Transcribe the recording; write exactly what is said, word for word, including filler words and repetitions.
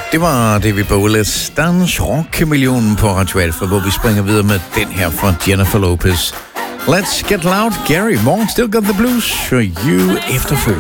Det var David Bowles Dans Rock-millionen på Radio Alfa, hvor vi springer videre med den her fra Jennifer Lopez. Let's get loud, Gary Moore, still got the blues, for you efterfølgende.